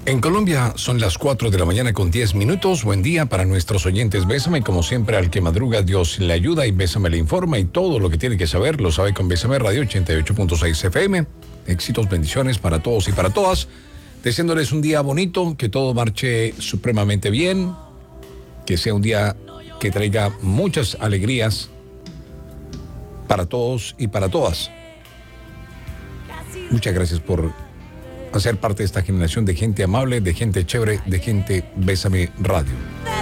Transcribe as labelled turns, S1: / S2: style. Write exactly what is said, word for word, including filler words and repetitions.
S1: En Colombia son las cuatro de la mañana con diez minutos. Buen día para nuestros oyentes. Bésame, como siempre, al que madruga, Dios le ayuda y Bésame le informa y todo lo que tiene que saber lo sabe con Bésame Radio ochenta y ocho punto seis F M. Éxitos, bendiciones para todos y para todas. Deseándoles un día bonito, que todo marche supremamente bien, que sea un día que traiga muchas alegrías para todos y para todas. Muchas gracias por hacer parte de esta generación de gente amable, de gente chévere, de gente Bésame Radio.